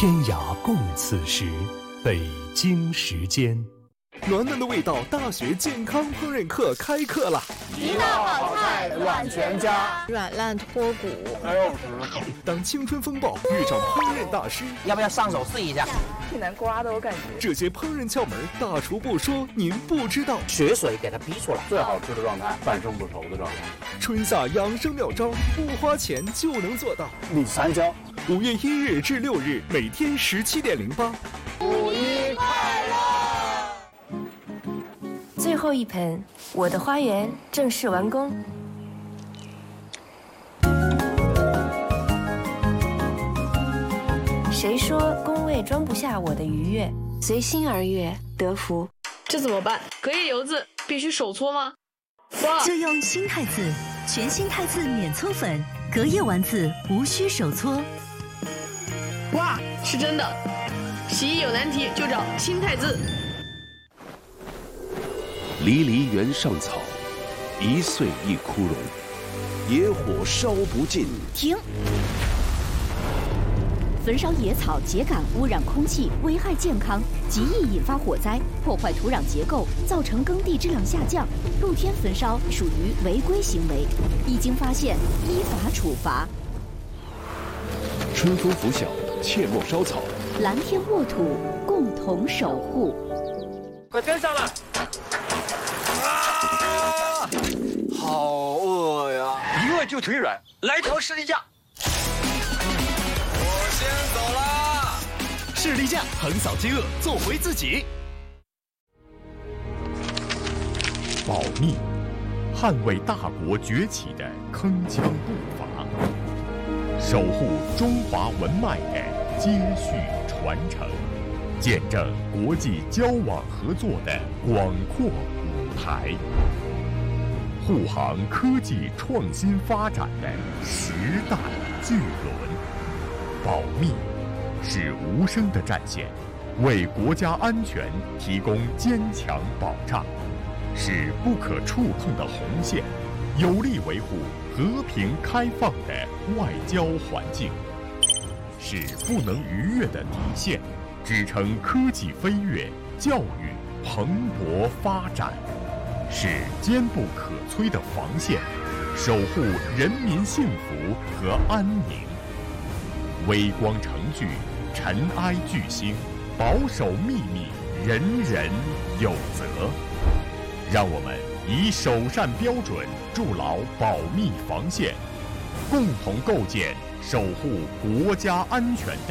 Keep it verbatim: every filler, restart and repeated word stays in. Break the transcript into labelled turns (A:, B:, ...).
A: 天涯共此时，北京时间。
B: 暖暖的味道大学健康烹饪课开课了，
C: 一道好菜暖全家，
D: 软烂脱骨。
B: 还有时当青春风暴遇上烹饪大师，
E: 要不要上手试一下？
D: 挺难刮的，我感觉。
B: 这些烹饪窍门，大厨不说您不知道，
E: 血水给它逼出来。
F: 最好吃的状态，半生不熟的状态。
B: 春夏养生妙招，不花钱就能做到。
F: 李三椒，
B: 五月一日至六日，每天十七点零八。
C: 五一快乐！
G: 最后一盆，我的花园正式完工。谁说工位装不下我的愉悦？随心而悦，得福。
H: 这怎么办？隔夜油渍必须手搓吗？哇！
I: 就用新汰渍，全新汰渍免搓粉，隔夜完渍无需手搓。
H: 哇，是真的！洗衣有难题就找新汰渍。
J: 离离原上草，一岁一枯荣。野火烧不尽。
I: 停！焚烧野草秸秆污染空气，危害健康，极易引发火灾，破坏土壤结构，造成耕地质量下降。露天焚烧属于违规行为，一经发现依法处罚。
J: 春风拂晓，切莫烧草。
I: 蓝天沃土，共同守护。
E: 快跟上来！
F: 啊，好饿呀！
E: 一饿就腿软，来条士力架。
F: 我先走啦！
A: 士力架横扫饥饿，做回自己。
K: 保密，捍卫大国崛起的铿锵步伐，守护中华文脉的接续传承，见证国际交往合作的广阔舞台，护航科技创新发展的时代巨轮。保密是无声的战线，为国家安全提供坚强保障，是不可触碰的红线，有力维护和平开放的外交环境，是不能逾越的底线，支撑科技飞跃、教育蓬勃发展，是坚不可摧的防线，守护人民幸福和安宁。微光程序，尘埃巨星，保守秘密，人人有责。让我们以首善标准筑牢保密防线，共同构建守护国家安全的